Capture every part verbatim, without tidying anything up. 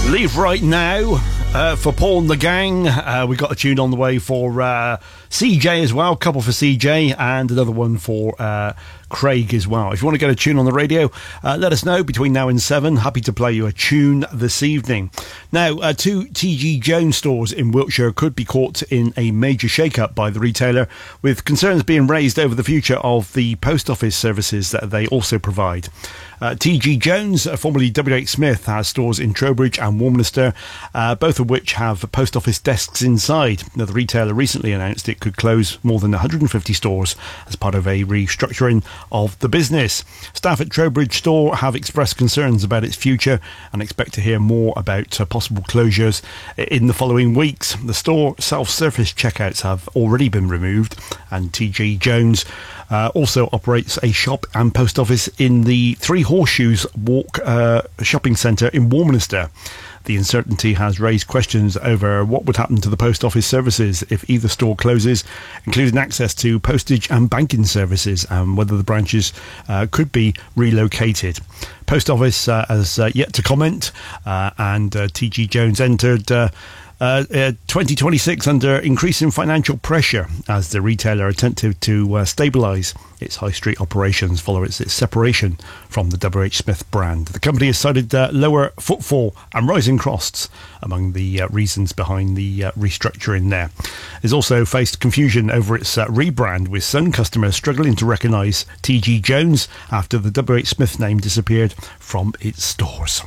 Leave right now uh, for Paul and the gang. Uh, we got a tune on the way for uh, C J as well, couple for C J, and another one for uh, Craig as well. If you want to get a tune on the radio, uh, let us know between now and seven. Happy to play you a tune this evening. Now, uh, two T G Jones stores in Wiltshire could be caught in a major shake-up by the retailer, with concerns being raised over the future of the post office services that they also provide. Uh, T G Jones, uh, formerly W H Smith, has stores in Trowbridge and Warminster, uh, both of which have post office desks inside. Now, the retailer recently announced it could close more than one hundred fifty stores as part of a restructuring of the business. Staff at Trowbridge store have expressed concerns about its future and expect to hear more about uh, possible closures in the following weeks. The store self-service checkouts have already been removed, and T G Jones uh, also operates a shop and post office in the Three Horseshoes Walk uh, shopping centre in Warminster. The uncertainty has raised questions over what would happen to the post office services if either store closes, including access to postage and banking services, and whether the branches uh, could be relocated. Post office uh, has uh, yet to comment, uh, and uh, T G Jones entered uh, Uh, uh, twenty twenty-six under increasing financial pressure as the retailer attempted to uh, stabilise its high street operations following its, its separation from the W H Smith brand. The company has cited uh, lower footfall and rising costs among the uh, reasons behind the uh, restructuring there. It's also faced confusion over its uh, rebrand, with some customers struggling to recognise T G Jones after the W H Smith name disappeared from its stores.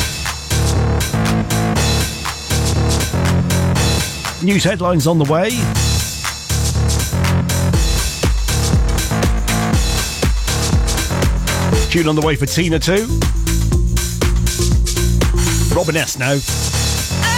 News headlines on the way. Tune on the way for Tina too. Robin S now.